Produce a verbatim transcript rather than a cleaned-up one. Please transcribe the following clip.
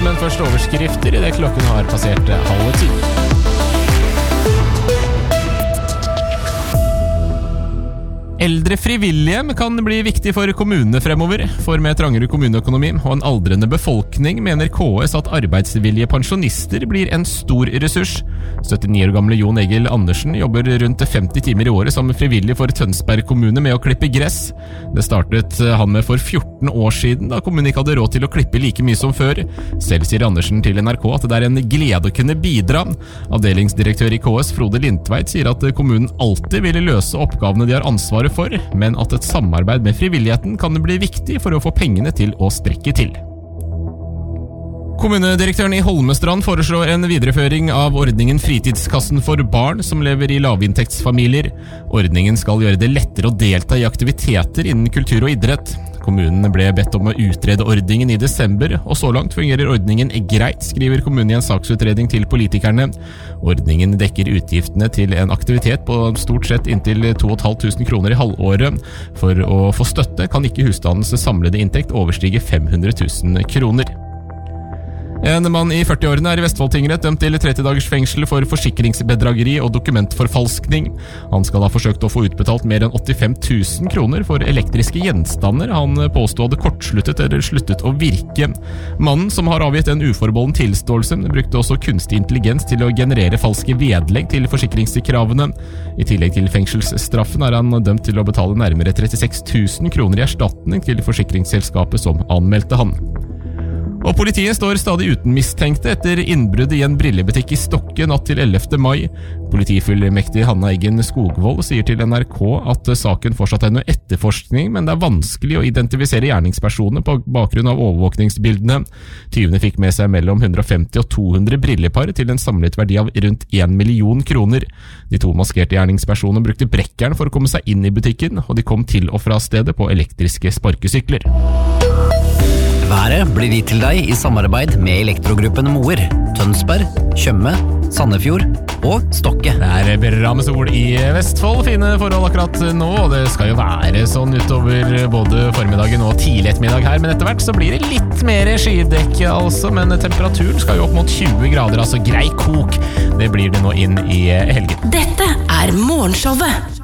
men først overskrifter I det klokken har passert halv ti. Eldre frivillige kan bli viktig for kommunene fremover, for med trangere kommuneøkonomi og en aldrende befolkning mener K S at arbeidsvillige pensjonister blir en stor ressurs. syttini år gamle Jon Egil Andersen jobber rundt femti timer I året som frivillig for Tønsberg kommune med å klippe gress. Det startet han med for fjorten år siden, da kommunen ikke hadde råd til å klippe like mye som før. Selv sier Andersen til N R K at det er en glede å kunne bidra. Avdelingsdirektør I K S Frode Lindtveit sier at kommunen alltid vil løse oppgavene de har ansvaret for, men at et samarbeid med frivilligheten kan bli viktig for å få pengene til å strekke til. Kommunedirektøren I Holmestrand foreslår en videreføring av ordningen Fritidskassen for barn som lever I lavinntektsfamilier. Ordningen skal gjøre det lettere å delta I aktiviteter innen kultur og idrett. Kommunen ble bedt om å utrede ordningen I desember, og så langt fungerer ordningen greit, skriver kommunen I en saksutredning til politikerne. Ordningen dekker utgiftene til en aktivitet på stort sett inntil to og et halvt tusen kroner I halvåret. For å få støtte kan ikke husstandens samlede inntekt overstige fem hundre tusen kroner. En mann I førti-årene er I Vestfold tingrett dømt til tretti dagers fengsel for forsikringsbedrageri og dokumentforfalskning. Han skal ha forsøkt å få utbetalt mer enn åttifem tusen kroner for elektriske gjenstander han påstod hadde kortsluttet eller sluttet å virke. Mannen, som har avgitt en uforbeholden tilståelse, brukte også kunstig intelligens til å generere falske vedlegg til forsikringskravene. I tillegg til fengselsstraffen er han dømt til å betale nærmere trettiseks tusen kroner I erstatning til forsikringsselskapet som anmeldte han. Og politiet står stadig uten mistenkte etter innbrudd I en brillebutikk I Stokke natt til ellevte mai. Politifullmektig Hanna Eggen Skogvold sier til N R K at saken fortsatt er under etterforskning, men det er vanskelig å identifisere gjerningspersonene på bakgrunn av overvåkningsbildene. Tyvene fikk med seg mellom hundre og femti og to hundre brillepar til en samlet verdi av rundt en million kroner. De to maskerte gjerningspersonene brukte brekkeren for å komme seg inn I butikken, og de kom til og fra stedet på elektriske sparkesykler. Været blir gitt til deg I samarbeid med Elektrogruppen Moer, Tønsberg, Tjøme, Sandefjord og Stokke. Det er bra med sol I Vestfold, fine forhold akkurat nå, og det skal jo være sånn utover både formiddagen og tidlig ettermiddag her, men etter hvert så blir det litt mer skydekke altså, men temperaturen skal jo opp mot tjue grader, altså grei kok. Det blir det nå inn I helgen. Dette er Morgenshowet.